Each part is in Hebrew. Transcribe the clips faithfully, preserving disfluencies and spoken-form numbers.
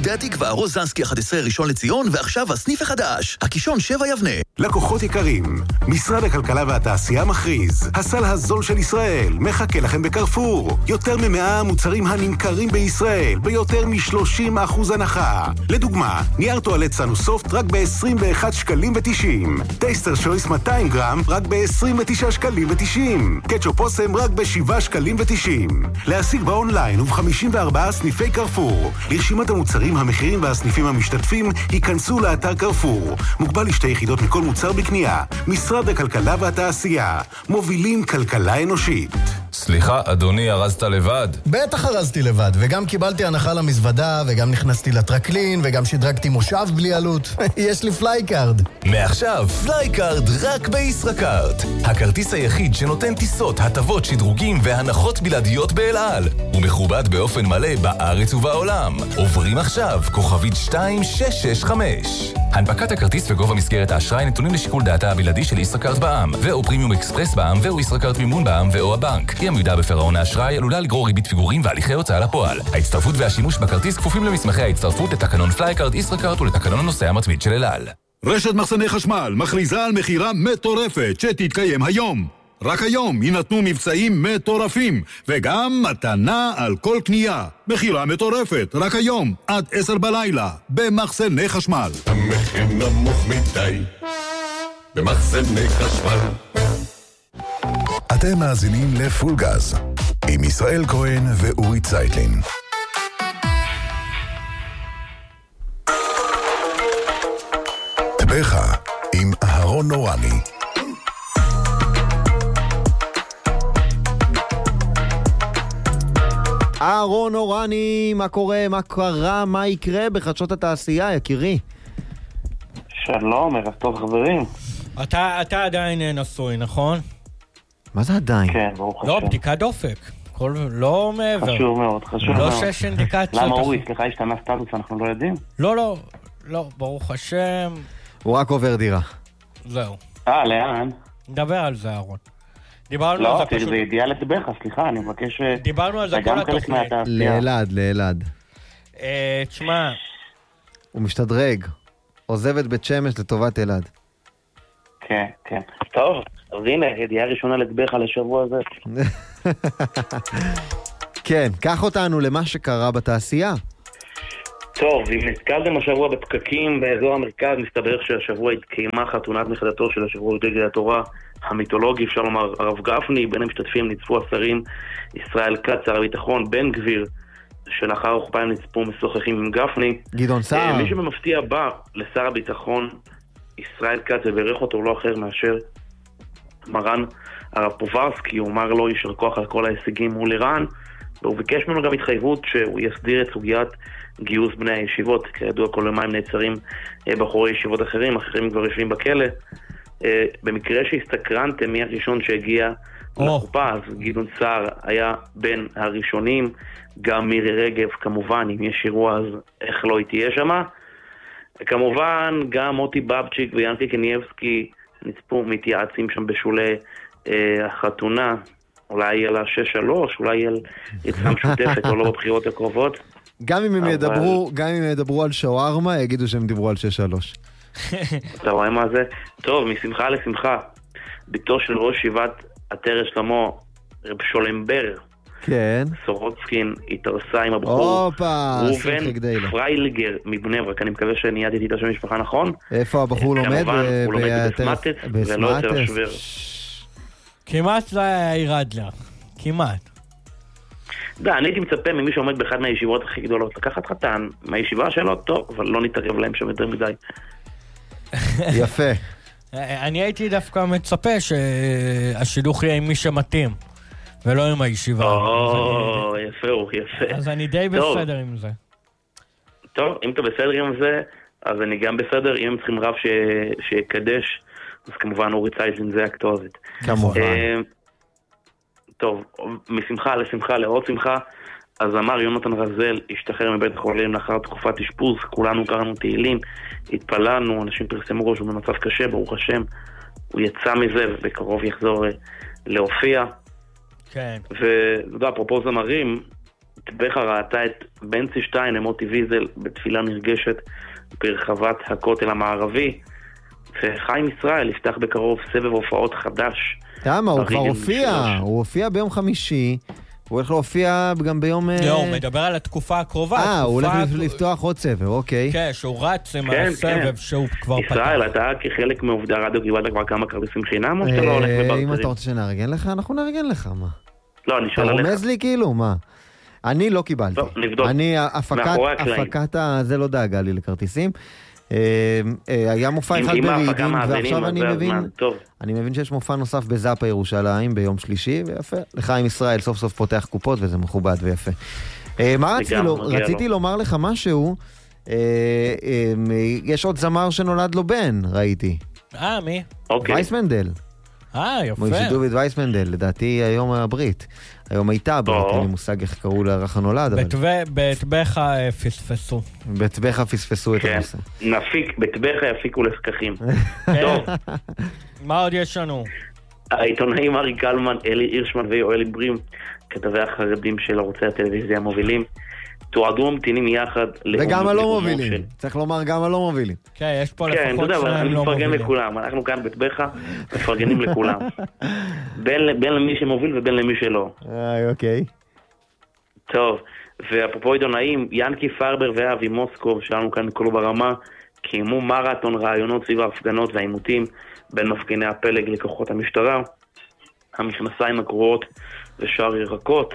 יהודה תקווה, רוזנסקי אחת עשרה, ראשון לציון, ועכשיו הסניף החדש, הקישון שבע יבנה. לקוחות יקרים, משרד הכלכלה והתעשייה מכריז, הסל הזול של ישראל מחכה לכם בקרפור. יותר ממאה מוצרים הנמכרים בישראל, ביותר מ-שלושים אחוז הנחה. לדוגמה, נייר טואלט סנוסופט רק ב-עשרים ואחד שקלים ותשעים. טייסטר שויס מאתיים גרם רק ב-עשרים ותשעה שקלים ותשעים. קטשופ אוסם רק ב-שבעה שקלים ותשעים. להשיג באונליין וב-חמישים וארבעה סניפי קרפור. לרשימת המוצרים, המחירים והסניפים המשתתפים, ייכנסו לאתר קרפור. מוגבל לשתי יחידות מכל מוצר בקנייה. משרד הכלכלה והתעשייה. מובילים כלכלה אנושית. סליחה, אדוני, ארזת לבד? בטח ארזתי לבד, וגם קיבלתי הנחה למזוודה, וגם נכנסתי לטרקלין, וגם שדרגתי מושב בלי עלות. יש לי פלייקארד. מעכשיו, פלייקארד רק בישראכרט. הכרטיס היחיד שנותן טיסות, הטבות, שדרוגים והנחות בלעדיות באל על. הוא מכובד באופן מלא בארץ ובעולם. עוברים עכשיו, כוכבית שתיים שש שש חמש. הנפקת הכרטיס וגובה מסגרת האשראי נתונים לשיקול דעתה הבלעדי של ישראכרט בע"מ, ואו פרימיום אקספרס בע"מ, ואו ישראכרט מימון בע"מ, ואו הבנק. היא עמידה בפירעון האשראי עלולה לגרור ריבית פיגורים והליכי הוצאה לפועל. ההצטרפות והשימוש בכרטיס כפופים למסמכי ההצטרפות לתקנון פלייקארד ישראכרט ולתקנון הנוסע המתמיד של אל על. רשת מחסני חשמל מכריזה על מחירה מטורפת שתתקיים היום. רק היום יינתנו מבצעים מטורפים, וגם מתנה על כל קנייה. מחירה מטורפת, רק היום, עד עשר בלילה, במחסני חשמל. המחיר נמוך מדי, במחסני חשמל. אתם מאזינים לפול גז, עם ישראל כהן ואורי צייטלין. טבחה עם אהרון נורני. אהרון אורני, מה קורה, מה קרה, מה יקרה בחדשות התעשייה, יקירי? שלום, ערב טוב חברים. אתה, אתה עדיין נשוי, נכון? מה זה עדיין? כן, ברוך השם. לא, בדיקת דופק. כל, לא מעבר. חשוב מאוד, חשוב לא מאוד. לא שש אינדיקציות. למה אורי, סליחה, השתנה סטטוס, אנחנו לא יודעים? לא, לא, לא, ברוך השם. הוא רק עובר דירה. זהו. אה, לאן? נדבר על זה, אהרון. דיברנו לא, על זה פשוט... זה אידיאל לטבח, סליחה, אני מבקש... דיברנו על זה כל התוכנית. לאלעד, לאלעד. אה, תשמע... הוא משתדרג. עוזב את בית שמש לטובת אלעד. כן, כן. טוב, אז הנה, ידיעה ראשונה לטבח על השבוע הזה. כן, קח אותנו למה שקרה בתעשייה. טוב, אם נתקלתם השבוע בפקקים באזור המרכז, מסתבר שהשבוע התקיימה חתונת נכדתו של השבוע דגל התורה המיתולוגי, אפשר לומר הרב גפני. בין המשתתפים נצפו השרים ישראל כץ, שר הביטחון, בן גביר, שלאחר ארוחתיים נצפו משוחחים עם גפני. גדעון סער. מי שבמפתיע בא לשר הביטחון ישראל כץ וברך אותו לא אחר מאשר מרן הרב פוברסקי. הוא אמר לו יישר כוח על כל ההישגים מול איראן, והוא ביקש ממנו גם התחייבות שהוא יסדיר את סוגיית גיוס בני הישיבות. כידוע כל יומיים נעצרים בחורי ישיבות אחרים, אחרים כבר יושבים בכלא. במקרה שהסתקרנתם מי הראשון שהגיע לחופה, אז גדעון סער היה בין הראשונים, גם מירי רגב כמובן, אם יש אירוע אז איך לא היא תהיה שמה. כמובן גם מוטי בבצ'יק ויאנקי קניאבסקי נצפו מתייעצים שם בשולי אה, החתונה, אולי על ה-שש שלוש, אולי על יצאה משותפת או לא בבחירות הקרובות. גם אם הם אבל... ידברו, גם אם הם ידברו על שווארמה, יגידו שהם דיברו על שש שלוש. אתה רואה מה זה? טוב, משמחה לשמחה. ביתו של ראש ישיבת עטרת שלמה, רב שולמבר, כן. סורוצקין, התארסה עם הבחור ראובן פריילגר מבני ברק. אני מקווה שניידתי את השם משפחה נכון. איפה הבחור לומד? כמובן, הוא לומד בסמטת ולא יותר שוור. כמעט זה היה ירד לה. כמעט. דה, אני הייתי מצפה ממי שעומד באחד מהישיבות הכי גדולות לקחת חתן מהישיבה שלו, טוב, אבל לא נתערב להם שם יותר מדי. יפה. אני הייתי דווקא מצפה שהשידוך יהיה עם מי שמתאים, ולא עם הישיבה. או, יפה הוא, יפה. אז אני די בסדר עם זה. טוב, אם אתה בסדר עם זה, אז אני גם בסדר. אם הם צריכים רב שיקדש, אז כמובן אורי צייטלין זה הכתובת. כמובן. טוב, משמחה לשמחה לעוד שמחה. אז אמר יונתן רזל השתחרר מבית החולים לאחר תקופת אשפוז. כולנו קראנו תהילים, התפללנו, אנשים פרסמו ראש, הוא במצב קשה, ברוך השם. הוא יצא מזה ובקרוב יחזור להופיע. כן. ואתה יודע, אפרופו זמרים, טבחה ראתה את בנצי שטיין, למוטי ויזל, בתפילה נרגשת ברחבת הכותל המערבי, וחיים ישראל יפתח בקרוב סבב הופעות חדש. למה? הוא כבר הופיע, הוא הופיע ביום חמישי, הוא הולך להופיע גם ביום... לא, הוא מדבר על התקופה הקרובה. אה, הוא הולך לפתוח עוד סבב, אוקיי. כן, שהוא רץ עם הסבב שהוא כבר פתח. ישראל, אתה כחלק מעובדי הרדיו קיבלת כבר כמה כרטיסים חינם, או שאתה לא הולך בברצרים? אם אתה רוצה שנארגן לך, אנחנו נארגן לך, מה? לא, אני שואל עליך. אתה רומז לי כאילו, מה? אני לא קיבלתי. לא, נבדוק. אני, הפקת זה לא דאגה לי לכרטיסים. היה מופע אחד ברידינג, ועכשיו אני מבין, אני מבין שיש מופע נוסף בזאפה ירושלים ביום שלישי, ויפה. לחיים ישראל סוף סוף פותח קופות, וזה מכובד ויפה. מה רציתי לומר לך משהו, יש עוד זמר שנולד לו בן, ראיתי. אה, מי? וייסמנדל. אה, יפה. מוישה דוד וייסמנדל, לדעתי היום הברית. היום הייתה הברית, אין לי מושג איך קראו לרך הנולד. בטבחה פספסו. בטבחה פספסו את הנושא. נפיק, בטבחה יפיקו לסככים. טוב. מה עוד יש לנו? העיתונאים ארי קלמן, אלי הירשמן ויואל ברים, כתבי החרדים של ערוצי הטלוויזיה המובילים, תועדו ממתינים יחד. וגם הלא מובילים, צריך לומר גם הלא מובילים. כן, יש פה לפחות שניים לא מובילים. אני מפרגן לכולם, אנחנו כאן בטבחה, מפרגנים לכולם. בין למי שמוביל ובין למי שלא. אה, אוקיי. טוב, ואפרופו עיתונאים, ינקי פרבר ואבי מוסקוב, שלנו כאן בקולו ברמה, קיימו מרתון רעיונות סביב ההפגנות והעימותים בין מפגיני הפלג לכוחות המשטרה, המכנסיים הקרועות ושאר ירקות.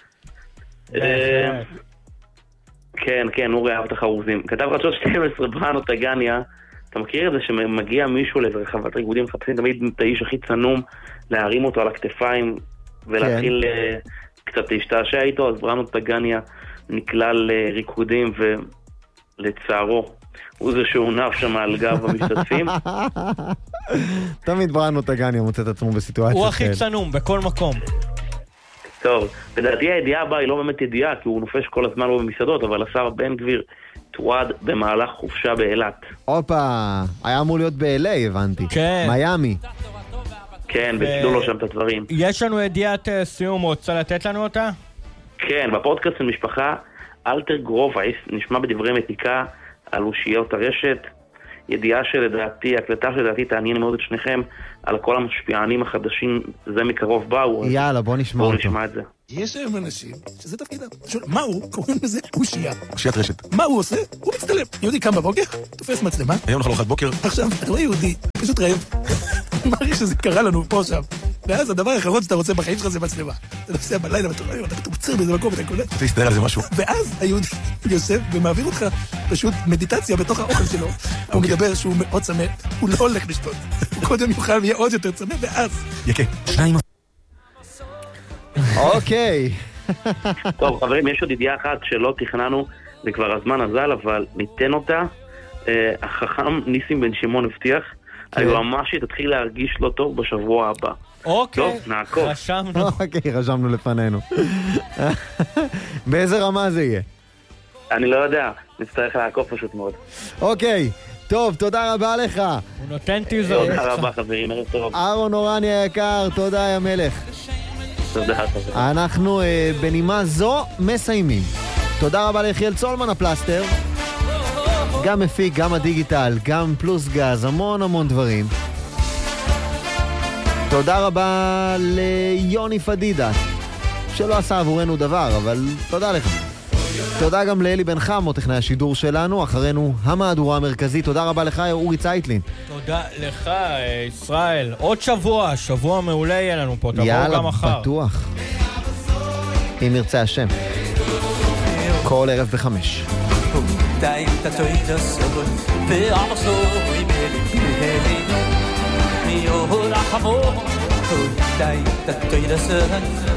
כן, כן, אורי אהב את החרוזים. כתב חדשות שתים עשרה בראנו טגניה, אתה מכיר את זה שמגיע מישהו לרחבת ריקודים, מחפשים תמיד את האיש הכי צנום, להרים אותו על הכתפיים ולהתחיל קצת להשתעשע איתו, אז בראנו טגניה נקלע לריקודים ולצערו הוא זה שהונף שם על גב המשתתפים. תמיד בראנו טגניה מוצא את עצמו בסיטואציה. הוא הכי צנום בכל מקום. טוב, לדעתי הידיעה הבאה היא לא באמת ידיעה, כי הוא נופש כל הזמן לא במסעדות, אבל השר בן גביר תועד במהלך חופשה באילת. אופה, היה אמור להיות ב-אל איי, הבנתי. כן. מיימי. כן, וצידו לו שם את הדברים. יש לנו ידיעת סיום, רוצה לתת לנו אותה? כן, בפודקאסט של משפחה, אלתר גרובייס נשמע בדברי מתיקה על אושיות הרשת. ידיעה שלדעתי, הקלטה שלדעתי תעניין מאוד את שניכם על כל המשפיענים החדשים, זה מקרוב באו. יאללה, בוא נשמע אותו. בוא נשמע את זה. יש היום אנשים שזה תפקידם. מה הוא? קוראים לזה אושייה. אושיית רשת. מה הוא עושה? הוא מצטלם. יהודי קם בבוקר, תופס מצלמה. היום אנחנו ארוחת בוקר. עכשיו, אתה רואה יהודי, פשוט רעב. מעריך שזה קרה לנו פה שם. ואז הדבר האחרון שאתה רוצה בחיים שלך זה מצלמה. אתה נוסע בלילה ואתה רואה, אתה מתוקצר באיזה מקום ואתה קולט. אתה יסתדר על זה משהו. ואז היהודי יוסף ומעביר אותך פשוט מדיטציה בתוך האוכל שלו. הוא מדבר שהוא מאוד צמא, הוא לא הולך לשתות. הוא קודם יוכל ויהיה עוד יותר צמא, ואז... יקה, שניים... אוקיי. טוב, חברים, יש עוד ידיעה אחת שלא תכננו, זה כבר הזמן הזל, אבל ניתן אותה. החכם ניסים בן שמעון הבטיח, היועמ"שית תתחיל להרגיש לא טוב בשבוע הבא. אוקיי, טוב, נעקוב. רשמנו. אוקיי, רשמנו לפנינו. באיזה רמה זה יהיה? אני לא יודע, נצטרך לעקוב פשוט מאוד. אוקיי, טוב, תודה רבה לך. הוא נותן טיזר. תודה רבה חברים, ערב טוב. אהרון אורני היקר, תודה יא מלך. תודה חברים. אנחנו בנימה זו מסיימים. תודה רבה ליחיאל צולמן הפלסטר. גם מפיק, גם הדיגיטל, גם פלוס גז, המון המון דברים. תודה רבה ליוני פדידה, שלא עשה עבורנו דבר, אבל תודה לך. תודה גם לאלי בן חמו, טכנאי השידור שלנו, אחרינו המהדורה המרכזית. תודה רבה לך, אורי צייטלין. תודה לך, ישראל. עוד שבוע, שבוע מעולה יהיה לנו פה, תבואו גם מחר. יאללה, בטוח. אם ירצה השם. כל ערב בחמש. dai tatoi da sol ve aso i meli meli mi ora hamo dai tatoi da sol